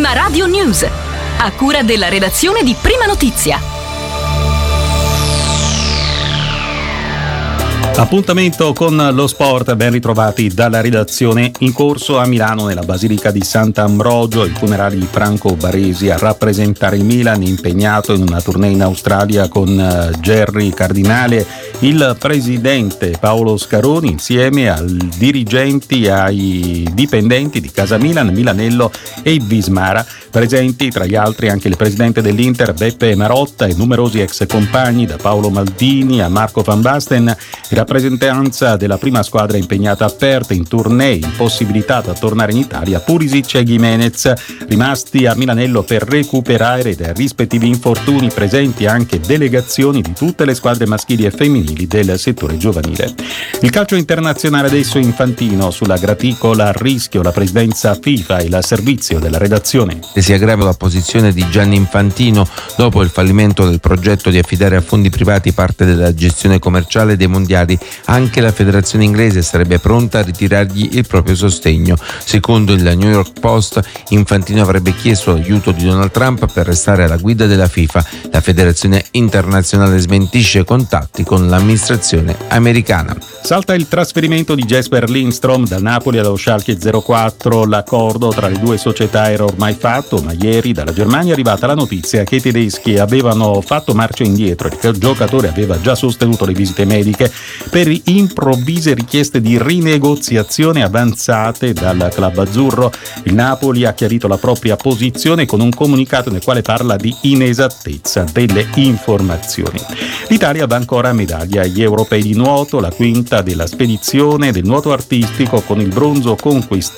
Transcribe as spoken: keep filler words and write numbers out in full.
Prima Radio News, a cura della redazione di Prima Notizia. Appuntamento con lo sport, ben ritrovati dalla redazione. In corso a Milano, nella Basilica di Sant'Ambrogio, il funerale di Franco Baresi. A rappresentare il Milan, impegnato in una tournée in Australia con Gerry Cardinale, il presidente Paolo Scaroni, insieme ai dirigenti e ai dipendenti di Casa Milan, Milanello e Vismara. Presenti tra gli altri anche il presidente dell'Inter Beppe Marotta e numerosi ex compagni, da Paolo Maldini a Marco Van Basten, in rappresentanza della prima squadra impegnata a Perth in tournée, impossibilitata a tornare in Italia, Pulisic e Gimenez, rimasti a Milanello per recuperare dai rispettivi infortuni. Presenti anche delegazioni di tutte le squadre maschili e femminili del settore giovanile. Il calcio internazionale adesso infantino, sulla graticola a rischio la presidenza FIFA e il servizio della redazione. Si aggrava la posizione di Gianni Infantino dopo il fallimento del progetto di affidare a fondi privati parte della gestione commerciale dei mondiali. Anche la federazione inglese sarebbe pronta a ritirargli il proprio sostegno. Secondo il New York Post, Infantino avrebbe chiesto l'aiuto di Donald Trump per restare alla guida della FIFA. La federazione internazionale smentisce contatti con l'amministrazione americana. Salta il trasferimento di Jesper Lindstrom dal Napoli allo Schalke zero quattro. L'accordo tra le due società era ormai fatto, ma ieri dalla Germania è arrivata la notizia che i tedeschi avevano fatto marcia indietro. Il giocatore aveva già sostenuto le visite mediche per improvvise richieste di rinegoziazione avanzate dal club azzurro. Il Napoli ha chiarito la propria posizione con un comunicato nel quale parla di inesattezza delle informazioni. L'Italia va ancora a medaglia agli europei di nuoto, la quinta della spedizione del nuoto artistico, con il bronzo conquistato